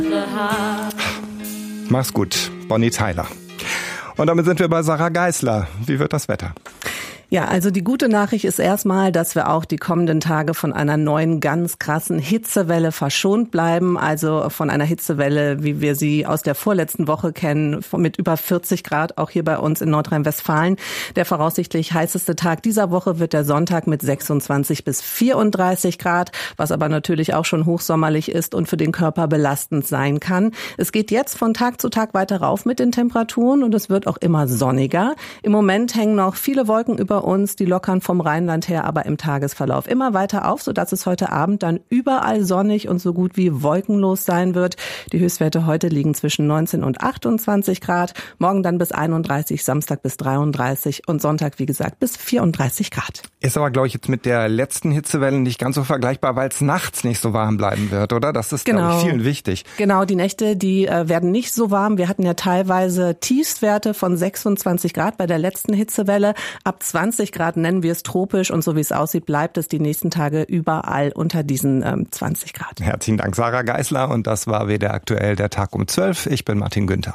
Mach's gut, Bonnie Tyler. Und damit sind wir bei Sarah Geisler. Wie wird das Wetter? Ja, also die gute Nachricht ist erstmal, dass wir auch die kommenden Tage von einer neuen, ganz krassen Hitzewelle verschont bleiben. Also von einer Hitzewelle, wie wir sie aus der vorletzten Woche kennen, mit über 40 Grad, auch hier bei uns in Nordrhein-Westfalen. Der voraussichtlich heißeste Tag dieser Woche wird der Sonntag mit 26 bis 34 Grad, was aber natürlich auch schon hochsommerlich ist und für den Körper belastend sein kann. Es geht jetzt von Tag zu Tag weiter rauf mit den Temperaturen und es wird auch immer sonniger. Im Moment hängen noch viele Wolken über uns, die lockern vom Rheinland her, aber im Tagesverlauf immer weiter auf, sodass es heute Abend dann überall sonnig und so gut wie wolkenlos sein wird. Die Höchstwerte heute liegen zwischen 19 und 28 Grad, morgen dann bis 31, Samstag bis 33 und Sonntag, wie gesagt, bis 34 Grad. Ist aber, glaube ich, jetzt mit der letzten Hitzewelle nicht ganz so vergleichbar, weil es nachts nicht so warm bleiben wird, oder? Das ist, glaube ich, vielen wichtig. Genau, die Nächte, die werden nicht so warm. Wir hatten ja teilweise Tiefstwerte von 26 Grad bei der letzten Hitzewelle. Ab 20 Grad nennen wir es tropisch und so wie es aussieht, bleibt es die nächsten Tage überall unter diesen 20 Grad. Herzlichen Dank, Sarah Geisler. Und das war WDR aktuell der Tag um 12. Ich bin Martin Günther.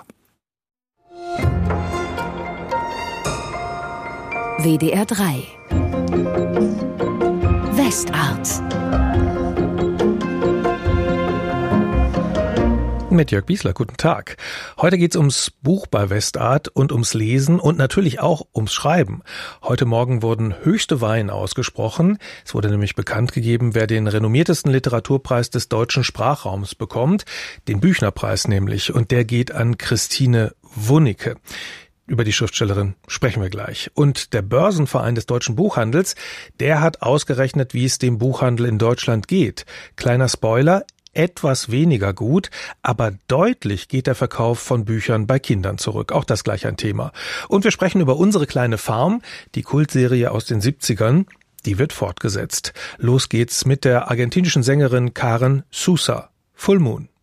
WDR 3 Westart mit Jörg Biesler, guten Tag. Heute geht's ums Buch bei Westart und ums Lesen und natürlich auch ums Schreiben. Heute Morgen wurden höchste Weihen ausgesprochen. Es wurde nämlich bekannt gegeben, wer den renommiertesten Literaturpreis des deutschen Sprachraums bekommt, den Büchnerpreis nämlich. Und der geht an Christine Wunicke. Über die Schriftstellerin sprechen wir gleich. Und der Börsenverein des deutschen Buchhandels, der hat ausgerechnet, wie es dem Buchhandel in Deutschland geht. Kleiner Spoiler: etwas weniger gut, aber deutlich geht der Verkauf von Büchern bei Kindern zurück. Auch das gleich ein Thema. Und wir sprechen über Unsere kleine Farm, die Kultserie aus den 70ern. Die wird fortgesetzt. Los geht's mit der argentinischen Sängerin Karen Sousa. Full Moon.